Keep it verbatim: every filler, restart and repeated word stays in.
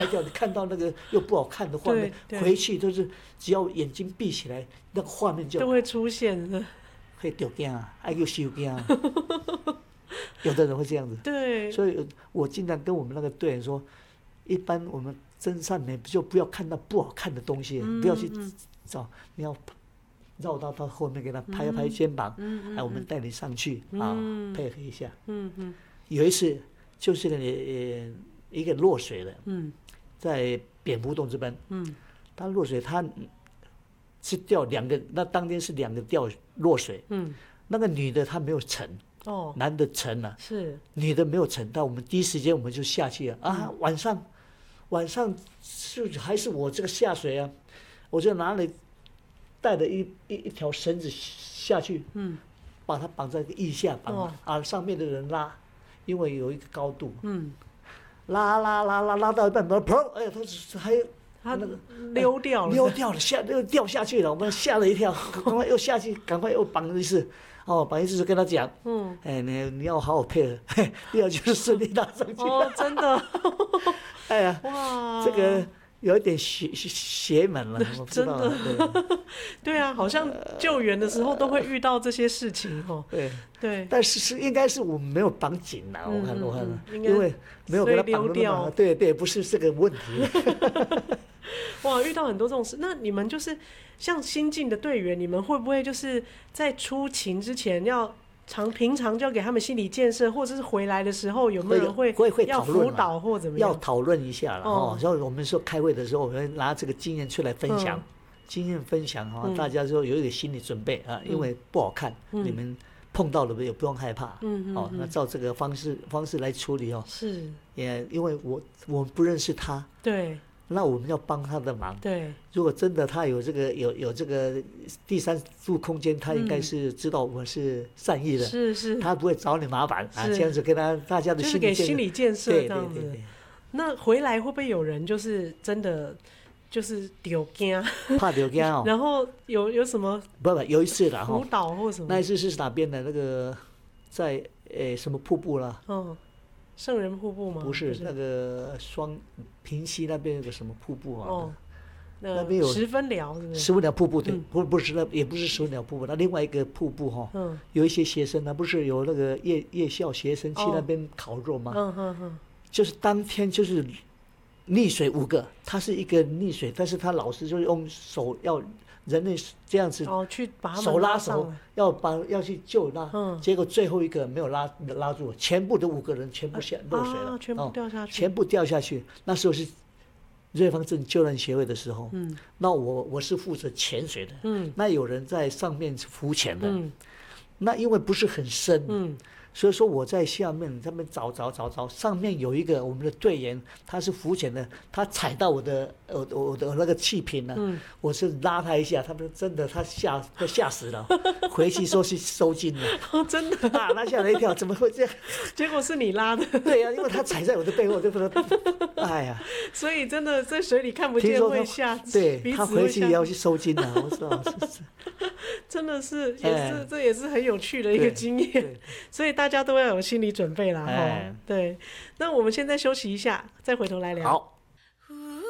叫你看到那个又不好看的画面，回去都是只要眼睛闭起来，那个画面就都会出现的， 会丢惊啊，爱又收惊啊。有的人会这样子， 对， 所以我经常跟我们那个队员说，一般我们真善美就不要看到不好看的东西，嗯、不要去找，你要绕到他后面给他拍一拍肩膀，嗯、哎，我们带你上去、嗯、啊，配合一下。嗯嗯，有一次就是个呃一个落水的，嗯，在蝙蝠洞这边，嗯，他落水，他是掉两个，那当天是两个掉落水，嗯，那个女的她没有沉。哦，男的沉了，是女的没有沉到，我们第一时间我们就下去了啊！嗯、晚上，晚上是还是我这个下水啊，我就拿了带了一一一条绳子下去，嗯，把它绑在腋下绑、哦、啊，上面的人拉，因为有一个高度，嗯，拉拉拉拉拉到一半，砰！哎呀，他还他那个溜掉了， 溜掉了，下又掉下去了，我们吓了一跳，赶快又下去，赶快又绑一次。哦，绑一次就跟他讲，嗯，哎，你你要好好配合，嘿，第二就是顺利拉上去。 哦，真的， 哎呀，哇，这个有一点邪邪门了，我不知道。 真的，对啊，好像救援的时候都会遇到这些事情哦。 对对， 但是是应该是我们没有绑紧了，我看我看，因为没有给他绑掉。对对，不是这个问题。 哇，遇到很多这种事，那你们就是像新进的队员，你们会不会就是在出勤之前要常平常就要给他们心理建设，或者是回来的时候有没有人会会会要辅导或怎么样？ 要讨论一下了哦。所以我们说开会的时候，我们拿这个经验出来分享，嗯、经验分享哈、哦，大家就有一个心理准备啊，因为不好看，嗯、你们碰到了也不用害怕，嗯哦，那照这个方式方式来处理哦。是，也因为我我不认识他，对。那我们要帮他的忙。对，如果真的他有这个有有这个第三度空间，他应该是知道我们是善意的，是是，他不会找你麻烦啊。这样子跟他大家的心理建设， 就是给心理建设这样子。对对对对，那回来会不会有人就是真的就是丢惊， 怕丢惊哦？ 然后有有什么？ 不不，有一次啦， 辅导或什么？ 那一次是哪边的？那个在诶什么瀑布啦？嗯。 圣人瀑布吗？ 不是，那个双平溪那边有个什么瀑布啊？哦， 那边有十分寮，是不是？ 十分寮瀑布对，嗯、不不是那也不是十分寮瀑布，那另外一个瀑布哈、哦，嗯，有一些学生呢，不是有那个夜夜校学生去那边烤肉吗？嗯嗯嗯，就是当天就是溺水五个，他是一个溺水，但是他老师就用手要。人类这样子哦，去把他们手拉手，要把要去救拉，嗯，结果最后一个没有拉拉住，全部的五个人全部下落水了， 啊，全部掉下去， 哦，全部掉下去。那时候是瑞芳镇救难协会的时候，嗯，那我我是负责潜水的，嗯，那有人在上面浮潜的，嗯，那因为不是很深，嗯。所以说我在下面他们找找找找，上面有一个我们的队员，他是浮潜的，他踩到我的我我的那个气瓶了，嗯、我是拉他一下，他们真的他吓都吓死了，回去说去收金了， 哦，真的啊，拉吓了一跳，怎么会这样？ 结果是你拉的， 对呀、啊，因为他踩在我的背后，就不能，哎呀， 所以真的在水里看不见会吓， 对，他回去也要去收金了，我知道，是是。 真的是也是、哎、这也是很有趣的一个经验，所以大家都要有心理准备啦。哎、对，那我们现在休息一下，再回头来聊。 好。